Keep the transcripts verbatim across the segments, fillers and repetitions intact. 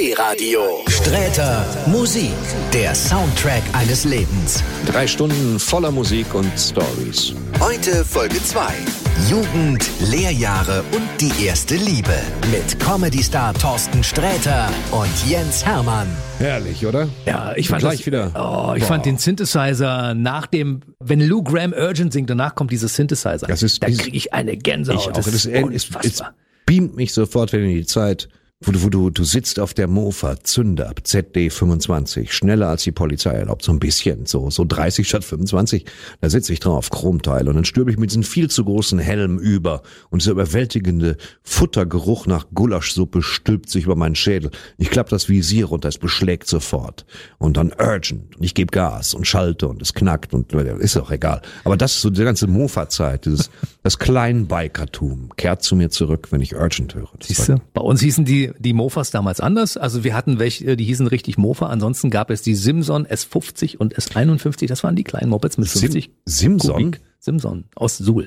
E-Radio. Sträter Musik, der Soundtrack eines Lebens. Drei Stunden voller Musik und Stories. Heute Folge zwei. Jugend, Lehrjahre und die erste Liebe. Mit Comedy-Star Thorsten Sträter und Jens Hermann. Herrlich, oder? Ja, ich fand gleich das, wieder. Oh, ich Boah. fand den Synthesizer nach dem, wenn Lou Gramm Urgent singt, danach kommt dieser Synthesizer. Das ist, da kriege ich eine Gänsehaut. Ich auch. Das, Das ist ist, unfassbar. es, es beamt mich sofort wieder in die Zeit, wo du, wo du, du sitzt auf der Mofa, Zünder, Z D fünfundzwanzig, schneller als die Polizei erlaubt, so ein bisschen, so, so dreißig statt fünfundzwanzig, da sitze ich drauf, Chromteil, und dann stürbe ich mit diesem viel zu großen Helm über, und dieser überwältigende Futtergeruch nach Gulaschsuppe stülpt sich über meinen Schädel. Ich klappe das Visier runter, es beschlägt sofort, und dann Urgent, und ich gebe Gas und schalte, und es knackt, und ist auch egal. Aber das ist so die ganze Mofa-Zeit, dieses, das Kleinbikertum kehrt zu mir zurück, wenn ich Urgent höre. Das Siehst du? Bei uns hießen die die Mofas damals anders. Also wir hatten welche, die hießen richtig Mofa. Ansonsten gab es die Simson S fünfzig und S einundfünfzig. Das waren die kleinen Mopeds mit fünfzig Sim- Simson? Kubik. Simson aus Suhl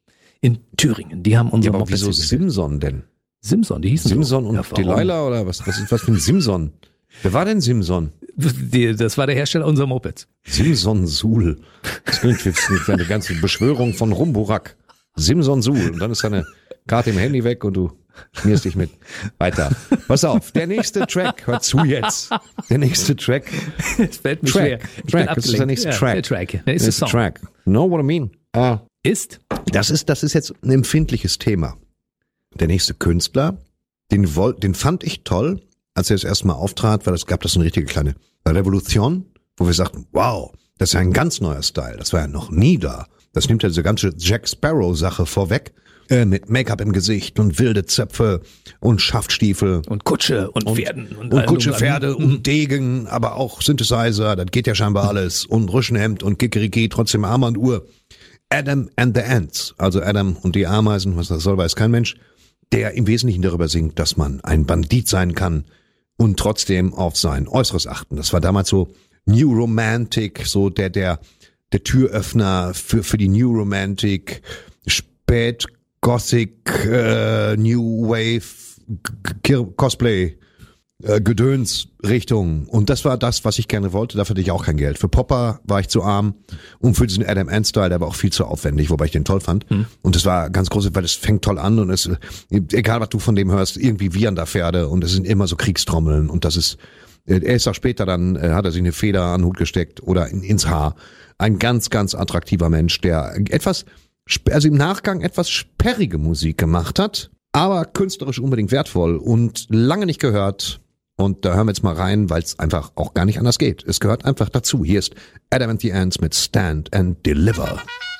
in Thüringen. Die haben unsere Ja, aber Mopeds. wieso Simson denn? Simson, die hießen Simson so. und Ja, warum? Delilah oder was? Was ist was für ein Simson? Wer war denn Simson? Die, das war der Hersteller unserer Mopeds. Simson Suhl. Das klingt jetzt wie eine ganze Beschwörung von Rumburak. Simson Suhl. Und dann ist deine Karte im Handy weg und du schmierst dich mit. Weiter. Pass auf, der nächste Track. Hör zu jetzt. Der nächste Track. Es fällt mir Track. schwer. Ich Track. bin Das ist der abgelenkt. nächste Ja, Track. Der Track. Der Der ist nächste der Song. Track. Know what I mean? Ah. Ist? Das ist, das ist jetzt ein empfindliches Thema. Der nächste Künstler, den, woll, den fand ich toll, als er das erste Mal auftrat, weil es gab das eine richtige kleine Revolution, wo wir sagten, wow, das ist ja ein ganz neuer Style, das war ja noch nie da. Das nimmt ja diese ganze Jack Sparrow-Sache vorweg, äh, mit Make-up im Gesicht und wilde Zöpfe und Schaftstiefel. Und Kutsche und, und Pferden. Und, Und allem Kutsche, drum Pferde dran. und Degen, aber auch Synthesizer, das geht ja scheinbar alles. Und Rüschenhemd und Kikeriki, trotzdem Armbanduhr. Adam and the Ants, also Adam und die Ameisen, was das soll, weiß kein Mensch, der im Wesentlichen darüber singt, dass man ein Bandit sein kann und trotzdem auf sein Äußeres achten. Das war damals so New Romantic, so der der der Türöffner für für die New Romantic, Spät Gothic, äh, New Wave, G- Cosplay. Äh, Gedöns Richtung. Und das war das, was ich gerne wollte. Dafür hatte ich auch kein Geld. Für Popper war ich zu arm und für diesen Adam Ant Style, der war auch viel zu aufwendig, wobei ich den toll fand. Mhm. Und das war ganz groß, weil es fängt toll an und es, egal was du von dem hörst, irgendwie wiehern da Pferde und es sind immer so Kriegstrommeln und das ist, er ist auch später dann, äh, hat er sich eine Feder an den Hut gesteckt oder in, ins Haar. Ein ganz, ganz attraktiver Mensch, der etwas, also im Nachgang etwas sperrige Musik gemacht hat, aber künstlerisch unbedingt wertvoll und lange nicht gehört. Und da hören wir jetzt mal rein, weil es einfach auch gar nicht anders geht. Es gehört einfach dazu. Hier ist Adam and the Ants mit Stand and Deliver.